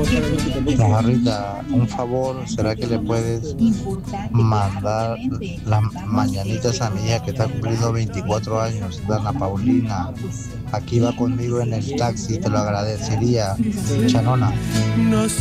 Mojarrita, un favor, ¿será que le puedes mandar las mañanitas a mi hija que está cumpliendo 24 años, Dana Paulina? Aquí va conmigo en el taxi, te lo agradecería, Chanona.